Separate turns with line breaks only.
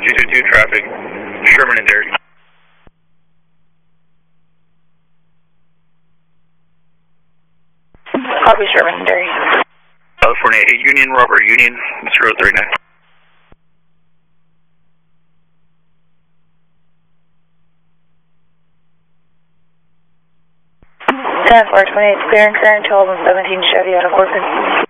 222 traffic, Sherman and Derry.
Copy, Sherman and Derry.
California 8 Union, Robert Union, 039.
10-428, clearing current 12 and 17 Chevy out of Corpus.